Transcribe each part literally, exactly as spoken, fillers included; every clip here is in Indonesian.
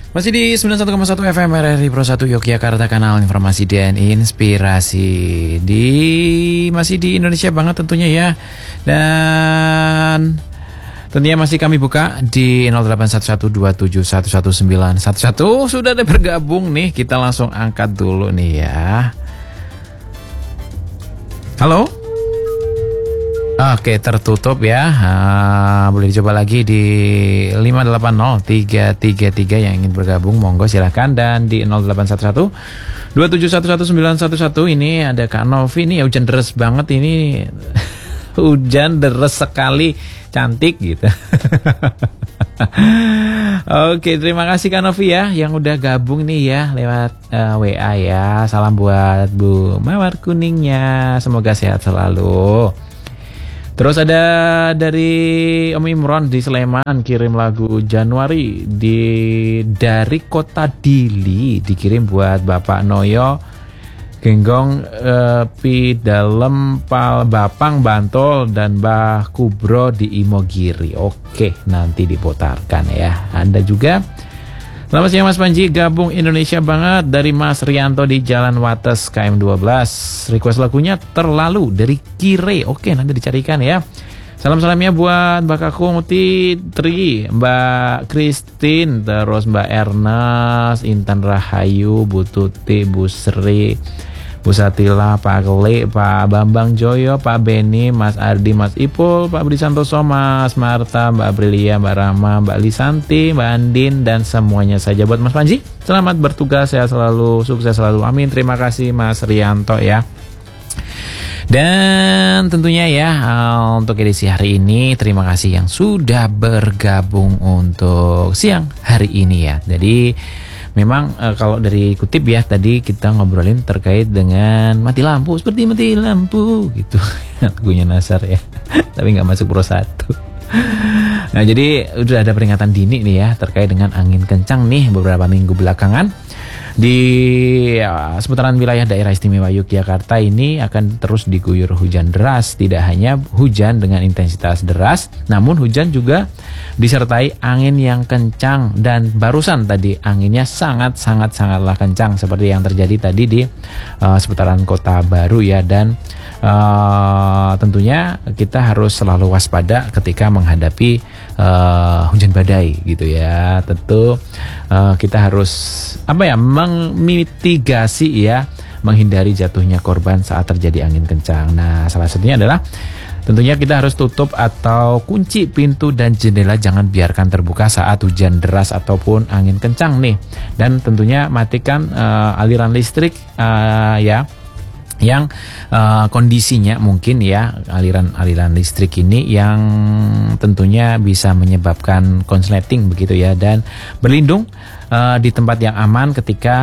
Masih di sembilan puluh satu koma satu F M R R I Pro satu Yogyakarta, kanal informasi dan inspirasi. Di masih di Indonesia banget tentunya ya. Dan tentunya masih kami buka di nol delapan satu satu dua tujuh satu satu sembilan satu satu. Sudah ada bergabung nih, kita langsung angkat dulu nih ya. Halo. Oke, tertutup ya. Uh, boleh dicoba lagi di lima delapan nol tiga tiga tiga yang ingin bergabung, monggo silahkan. Dan di nol delapan satu satu dua tujuh satu satu sembilan satu satu ini ada Kak Novi nih. Hujan deras banget ini. Hujan deras sekali, cantik gitu. Oke, terima kasih Kak Novi ya yang udah gabung nih ya lewat uh, W A ya. Salam buat Bu Mawar Kuningnya, semoga sehat selalu. Terus ada dari Om Imron di Sleman, kirim lagu Januari di dari Kota Dili, dikirim buat Bapak Noyo Genggong eh, Pi Dalem Pal Bapang Bantol dan Mbah Kubro di Imogiri. Oke, nanti diputarkan ya. Anda juga. Selamat siang Mas Panji, gabung Indonesia banget dari Mas Rianto di Jalan Wates K M dua belas. Request lagunya Terlalu dari Kire. Oke, nanti dicarikan ya. Salam-salamnya buat Mbak Kakung Titri, Mbak Christine, terus Mbak Ernest, Intan Rahayu, Bu Tuti, Bu Sri, Bu Satila, Pak Kele, Pak Bambang Joyo, Pak Beni, Mas Ardi, Mas Ipul, Pak Budi Santoso, Mas Marta, Mbak Aprilia, Mbak Rama, Mbak Lisanti, Mbak Andin, dan semuanya saja buat Mas Panji. Selamat bertugas, sehat selalu, sukses selalu, amin. Terima kasih Mas Rianto ya. Dan tentunya ya untuk edisi hari ini, terima kasih yang sudah bergabung untuk siang hari ini ya. Jadi memang e, kalau dari kutip ya, tadi kita ngobrolin terkait dengan mati lampu, seperti mati lampu gitu. Lagunya Nasar ya, tapi nggak masuk Pro satu. Nah jadi udah ada peringatan dini nih ya terkait dengan angin kencang nih beberapa minggu belakangan. Di ya, seputaran wilayah daerah istimewa Yogyakarta ini akan terus diguyur hujan deras. Tidak hanya hujan dengan intensitas deras, namun hujan juga disertai angin yang kencang. Dan barusan tadi anginnya sangat-sangat-sangatlah kencang seperti yang terjadi tadi di uh, seputaran Kota Baru ya. Dan uh, tentunya kita harus selalu waspada ketika menghadapi uh, hujan badai gitu ya. Tentu uh, kita harus apa ya memitigasi ya, menghindari jatuhnya korban saat terjadi angin kencang. Nah, salah satunya adalah tentunya kita harus tutup atau kunci pintu dan jendela, jangan biarkan terbuka saat hujan deras ataupun angin kencang nih. Dan tentunya matikan uh, aliran listrik uh, ya yang uh, kondisinya mungkin ya aliran-aliran listrik ini yang tentunya bisa menyebabkan konsleting begitu ya. Dan berlindung uh, di tempat yang aman ketika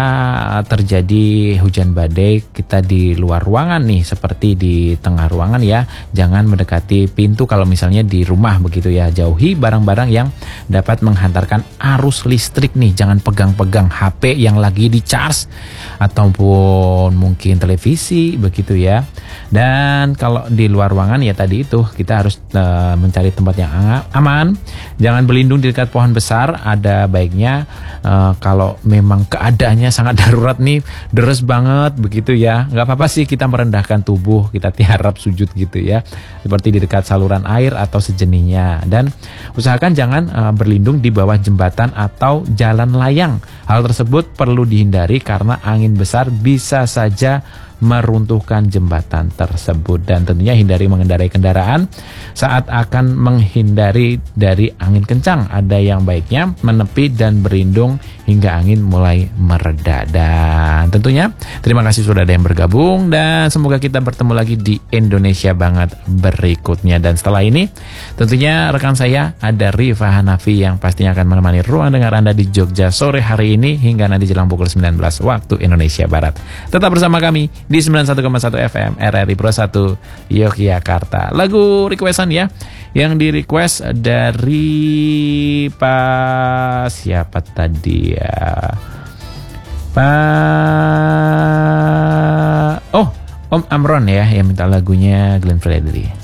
terjadi hujan badai. Kita di luar ruangan nih, seperti di tengah ruangan ya, jangan mendekati pintu kalau misalnya di rumah begitu ya. Jauhi barang-barang yang dapat menghantarkan arus listrik nih, jangan pegang-pegang H P yang lagi di charge ataupun mungkin televisi begitu ya. Dan kalau di luar ruangan ya tadi itu kita harus uh, mencari tempat yang aman. Jangan berlindung di dekat pohon besar. Ada baiknya uh, kalau memang keadaannya sangat darurat nih, deres banget begitu ya, nggak apa-apa sih kita merendahkan tubuh, kita tiarap sujud gitu ya, seperti di dekat saluran air atau sejenisnya. Dan usahakan jangan uh, berlindung di bawah jembatan atau jalan layang. Hal tersebut perlu dihindari karena angin besar bisa saja meruntuhkan jembatan tersebut. Dan tentunya hindari mengendarai kendaraan saat akan menghindari dari angin kencang. Ada yang baiknya menepi dan berlindung hingga angin mulai mereda. Dan tentunya terima kasih sudah ada yang bergabung, dan semoga kita bertemu lagi di Indonesia Banget berikutnya. Dan setelah ini tentunya rekan saya ada Rifa Hanafi yang pastinya akan menemani ruang dengar Anda di Jogja sore hari ini hingga nanti jelang pukul sembilan belas waktu Indonesia Barat. Tetap bersama kami di sembilan puluh satu koma satu F M R R I Pro satu Yogyakarta. Lagu requestan ya, yang di request dari Pak siapa tadi ya, Pak oh Om Amron ya, yang minta lagunya Glenn Fredly.